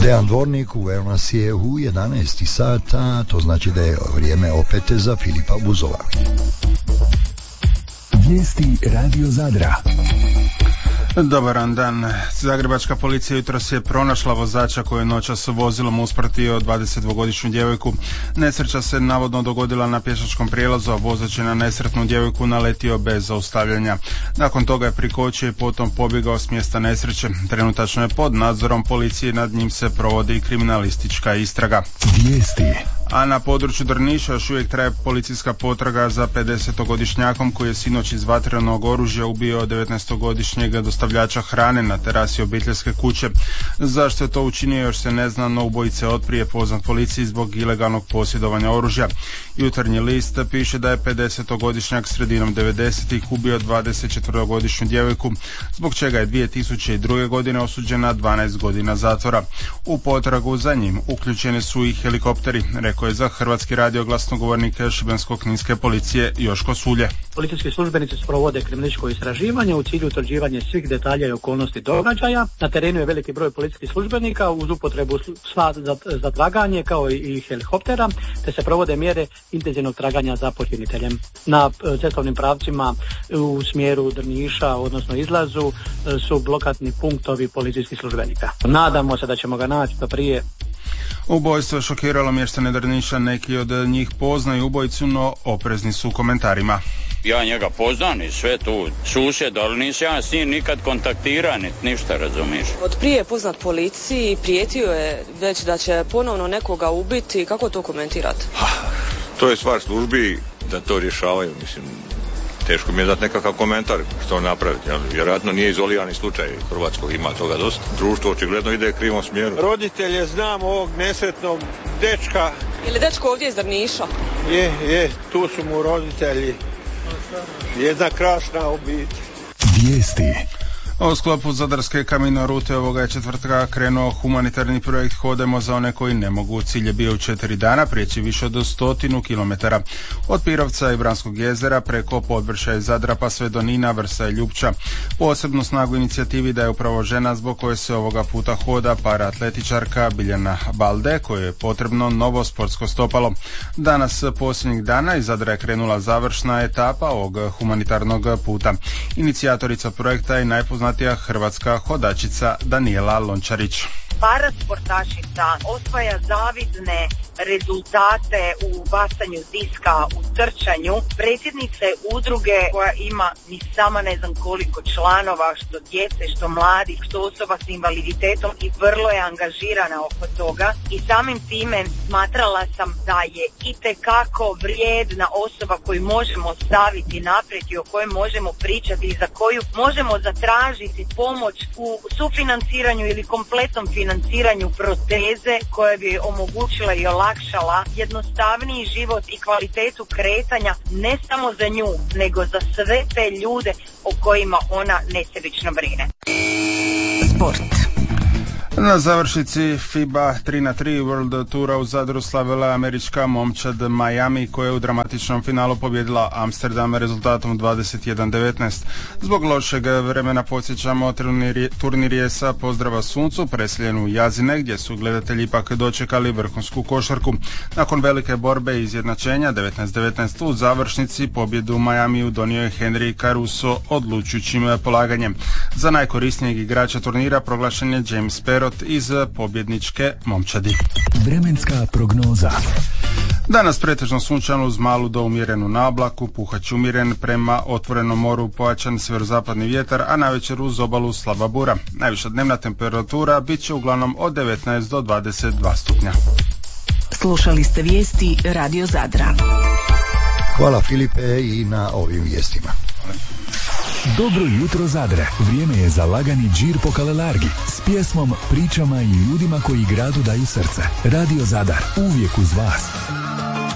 Dejan Dvornik, uveo nas je u 11 sata, to znači da je vrijeme opet za Filipa Buzova. Vijesti Radio Zadra. Dobaran dan. Zagrebačka policija jutros je pronašla vozača koji je noćas vozilom usprtio 22-godišnju djevojku. Nesreća se navodno dogodila na pješačkom prijelazu, a vozač je na nesretnu djevojku naletio bez zaustavljanja. Nakon toga je prikočio i potom pobjegao s mjesta nesreće. Trenutačno je pod nadzorom policije, nad njim se provodi kriminalistička istraga. Vijesti. A na području Drniša još uvijek traje policijska potraga za 50-godišnjakom koji je sinoć iz vatrenog oružja ubio 19-godišnjeg dostavljača hrane na terasi obiteljske kuće. Zašto je to učinio još se ne zna, no ubojice otprije poznat policiji zbog ilegalnog posjedovanja oružja. Jutarnji list piše da je 50-godišnjak sredinom 90-ih ubio 24-godišnju djevojku, zbog čega je 2002. godine osuđen na 12 godina zatvora. U potragu za njim uključeni su i helikopteri, rekao je za Hrvatski radio glasnogovornik Šibensko-kninske policije Joško Sulje. Policijski službenici provode kriminalističko istraživanje u cilju utvrđivanja svih detalja i okolnosti događaja. Na terenu je veliki broj policijskih službenika uz upotrebu psa za traganje kao i helikoptera, te se provode mjere intenzivnog traganja za počiniteljem. Na cestovnim pravcima u smjeru Drniša, odnosno izlazu, su blokadni punktovi policijskih službenika. Nadamo se da ćemo ga naći do prije. Ubojstvo je šokiralo mještane Drniša, neki od njih poznaju ubojicu, no oprezni su u komentarima. Ja njega poznam i sve tu susjed, ali nisam ja s njim nikad kontaktirao, ništa, razumiješ. Od prije je poznat policiji, prijetio je već da će ponovno nekoga ubiti. Kako to komentirate? To je stvar službi da to rješavaju, mislim. Teško mi je dati nekakav komentar što napraviti. Vjerojatno nije izolirani slučaj hrvatskog, ima toga dosta. Društvo očigledno ide u krivom smjeru. Roditelje znam ovog nesretnog dečka. Je li dečko ovdje iz Drniša? Je, tu su mu roditelji. Jedna krasna obitelj. Vijesti. U sklopu Zadarske kamino rute ovoga je četvrtka krenuo humanitarni projekt Hodemo za one koji ne mogu. Cilj je bio u 4 dana prijeći više od 100 kilometara. Od Pirovca i Vranskog jezera preko Podvršja i Zadra pa sve do Nina, Vrsa i Ljupča. Posebnu snagu inicijativi daje upravo žena zbog koje se ovoga puta hoda paraatletičarka Biljana Balde, kojoj je potrebno novo sportsko stopalo. Danas posljednjih dana iz Zadra je krenula završna etapa ovog humanitarnog puta. Inicijatorica projekta je najpoznatija hrvatska hodačica Danijela Lončarić. Parasportašica osvaja zavidne rezultate u bacanju diska, u trčanju. Predsjednica je udruge koja ima ni sama ne znam koliko članova, što djece, što mladih, što osoba s invaliditetom, i vrlo je angažirana oko toga. I samim time smatrala sam da je itekako vrijedna osoba koju možemo staviti naprijed i o kojoj možemo pričati i za koju možemo zatražiti pomoć u sufinanciranju ili kompletnom financiranju proteze koja bi omogućila i olakšala jednostavniji život i kvalitetu kretanja ne samo za nju, nego za sve te ljude o kojima ona nesebično brine. Sport. Na završnici FIBA 3x3 World Toura u Zadru slavila američka momčad Miami koja je u dramatičnom finalu pobjedila Amsterdam rezultatom 21-19. Zbog lošeg vremena podsjećamo, turnir je sa pozdrava suncu preseljen u Jazine gdje su gledatelji ipak dočekali vrhunsku košarku. Nakon velike borbe i izjednačenja 19-19 u završnici pobjedu Miamiju donio je Henry Caruso odlučujućim polaganjem. Za najkorisnijeg igrača turnira proglašen je James Perot iz pobjedničke momčadi. Vremenska prognoza. Danas pretežno sunčano uz malu do umjerenu naoblaku, puhać umjeren, prema otvorenom moru pojačan sjeverozapadni vjetar, a navečer uz obalu slaba bura. Najviša dnevna temperatura bit će uglavnom od 19 do 22 stupnja. Slušali ste vijesti Radio Zadra. Hvala Filipe i na ovim vijestima. Dobro jutro Zadre, vrijeme je za lagani džir po Kalelargi s pjesmom, pričama i ljudima koji gradu daju srce. Radio Zadar, uvijek uz vas.